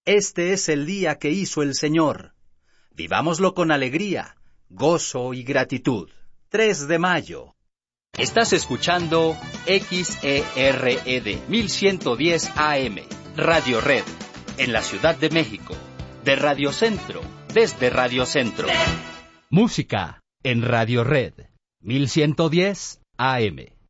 Este es el día que hizo el Señor. Vivámoslo con alegría, gozo y gratitud. 3 de mayo. Estás escuchando XERED 1110 AM, Radio Red, en la Ciudad de México. De Radio Centro, desde Radio Centro. Música en Radio Red 1110 AM.